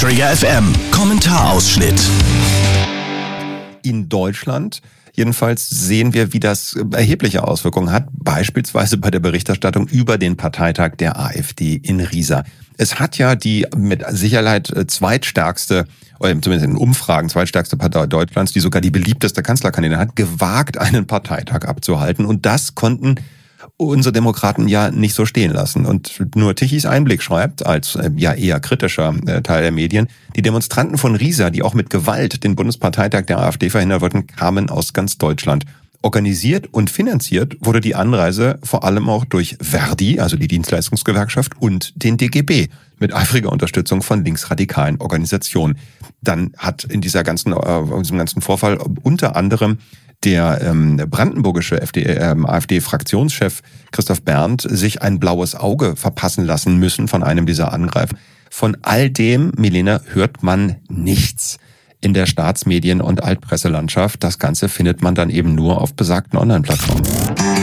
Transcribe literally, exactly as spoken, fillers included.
Träger F M. Kommentarausschnitt. In Deutschland jedenfalls sehen wir, wie das erhebliche Auswirkungen hat, beispielsweise bei der Berichterstattung über den Parteitag der AfD in Riesa. Es hat ja die mit Sicherheit zweitstärkste, oder zumindest in Umfragen zweitstärkste Partei Deutschlands, die sogar die beliebteste Kanzlerkandidatin hat, gewagt, einen Parteitag abzuhalten. Und das konnten unsere Demokraten ja nicht so stehen lassen. Und nur Tichys Einblick schreibt, als äh, ja eher kritischer äh, Teil der Medien, die Demonstranten von Riesa, die auch mit Gewalt den Bundesparteitag der AfD verhindern wollten, kamen aus ganz Deutschland. Organisiert und finanziert wurde die Anreise vor allem auch durch Verdi, also die Dienstleistungsgewerkschaft, und den D G B mit eifriger Unterstützung von linksradikalen Organisationen. Dann hat in dieser ganzen, äh, in diesem ganzen Vorfall unter anderem der ähm, brandenburgische F D, ähm, AfD-Fraktionschef Christoph Berndt sich ein blaues Auge verpassen lassen müssen von einem dieser Angreifer. Von all dem, Milena, hört man nichts in der Staatsmedien- und Altpresselandschaft. Das Ganze findet man dann eben nur auf besagten Online-Plattformen.